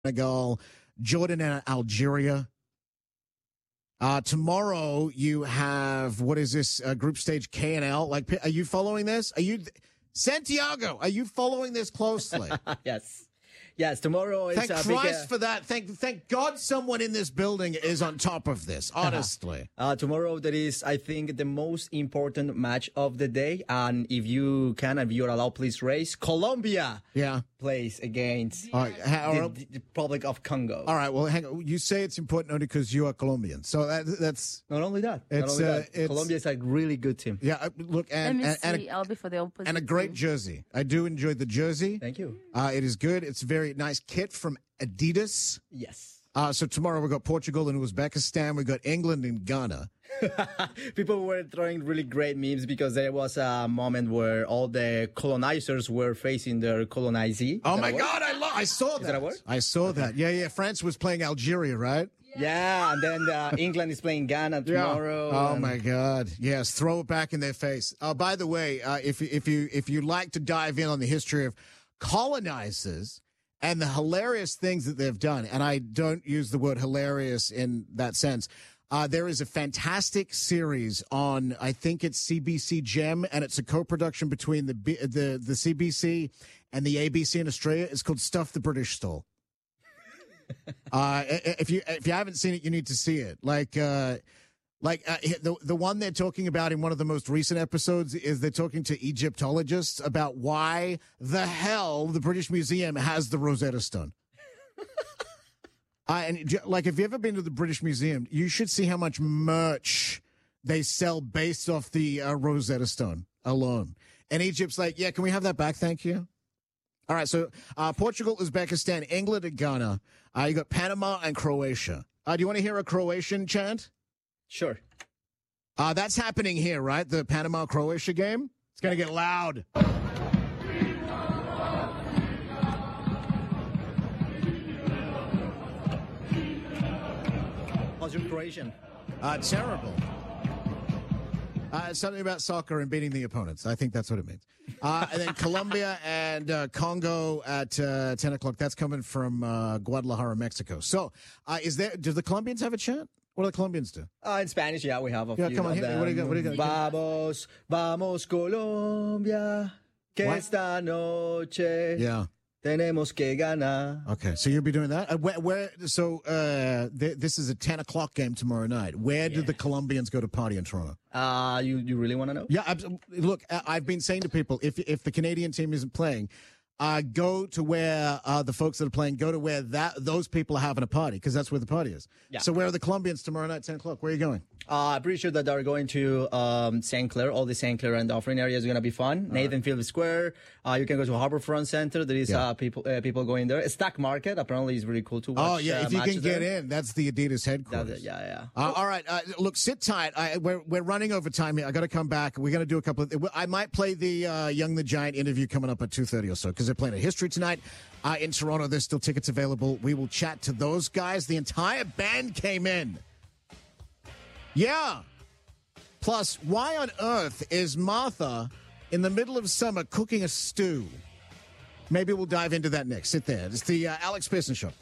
Senegal, Jordan and Algeria. Tomorrow you have, what is this, group stage K&L? Like, are you following this? Santiago, are you following this closely? Yes. Yes, tomorrow is Thank Christ for that. Thank God someone in this building is on top of this, honestly. Tomorrow there is, I think, the most important match of the day. And if you're allowed, please raise. Colombia plays against the Republic of Congo. All right, well, hang on. You say it's important only because you are Colombian. So that's... Not only that. Colombia is a really good team. Yeah, look, I'll be for the opposite. And a great jersey. I do enjoy the jersey. Thank you. It is good. It's a very nice kit from Adidas. Yes. So tomorrow we've got Portugal and Uzbekistan. We've got England and Ghana. People were throwing really great memes because there was a moment where all the colonizers were facing their colonizee. Oh, my God. I saw that. Is that a word? I saw that. Yeah. France was playing Algeria, right? Yeah, and then England is playing Ghana tomorrow. Oh my God! Yes, throw it back in their face. By the way, if you like to dive in on the history of colonizers and the hilarious things that they've done, and I don't use the word hilarious in that sense, there is a fantastic series on, I think it's CBC Gem, and it's a co-production between the CBC and the ABC in Australia. It's called Stuff the British Stole. If you haven't seen it, you need to see it. The one they're talking about in one of the most recent episodes is they're talking to Egyptologists about why the hell the British Museum has the Rosetta Stone. And if you've ever been to the British Museum, you should see how much merch they sell based off the Rosetta Stone alone. And Egypt's like, yeah, can we have that back? Thank you. All right, so Portugal, Uzbekistan, England, and Ghana. You got Panama and Croatia. Do you want to hear a Croatian chant? Sure. That's happening here, right? The Panama-Croatia game? It's going to get loud. How's your Croatian? Terrible. Something about soccer and beating the opponents. I think that's what it means. And then Colombia and Congo at 10 o'clock. That's coming from Guadalajara, Mexico. So do the Colombians have a chant? What do the Colombians do? In Spanish, yeah, we have a few come on, of them. What do you got? Vamos, Colombia, que esta noche... Yeah. Tenemos que ganar. Okay, so you'll be doing that. This is a 10 o'clock game tomorrow night. Where did the Colombians go to party in Toronto? You really want to know? Yeah, look, I've been saying to people, if the Canadian team isn't playing, go to where the folks that are playing, go to where those people are having a party, because that's where the party is. Yeah. So where are the Colombians tomorrow night, 10 o'clock? Where are you going? I'm pretty sure that they're going to St. Clair. All the St. Clair and Dufferin area is going to be fun. Nathan Field Square. You can go to Harbourfront Center. There is people going there. Stack Market apparently is really cool to watch. Oh, yeah. If you can get in, that's the Adidas headquarters. Yeah. All right. Look, sit tight. We're running over time here. I got to come back. We're going to do a couple of... I might play the Young the Giant interview coming up at 2:30 or so, because they're playing a history tonight in Toronto. There's still tickets available. We will chat to those guys. The entire band came in. Yeah. Plus, why on earth is Martha in the middle of summer cooking a stew? Maybe we'll dive into that next. Sit there. It's the Alex Pearson Show.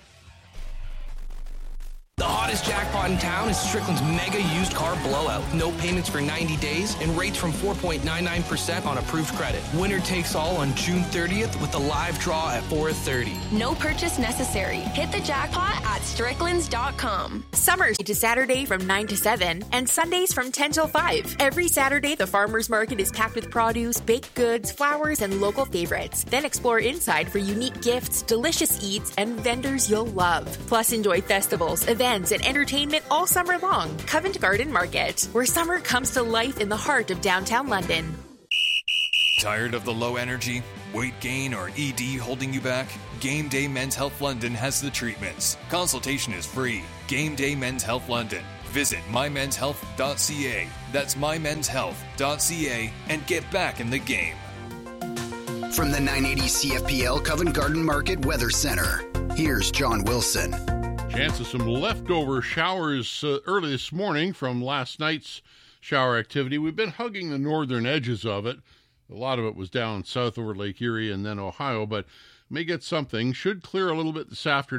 The hottest jackpot in town is Strickland's mega used car blowout. No payments for 90 days and rates from 4.99% on approved credit. Winner takes all on June 30th with a live draw at 4:30. No purchase necessary. Hit the jackpot at Stricklands.com. Summers to Saturday from 9 to 7 and Sundays from 10 till 5. Every Saturday, the farmers market is packed with produce, baked goods, flowers, and local favorites. Then explore inside for unique gifts, delicious eats, and vendors you'll love. Plus, enjoy festivals, events, and entertainment all summer long. Covent Garden Market, where summer comes to life in the heart of downtown London. Tired of the low energy, weight gain, or ED holding you back? Game Day Men's Health London has the treatments. Consultation is free. Game Day Men's Health London. Visit mymenshealth.ca. That's mymenshealth.ca and get back in the game. From the 980 CFPL Covent Garden Market Weather Center, here's John Wilson. Chance of some leftover showers early this morning from last night's shower activity. We've been hugging the northern edges of it. A lot of it was down south over Lake Erie and then Ohio, but may get something. Should clear a little bit this afternoon.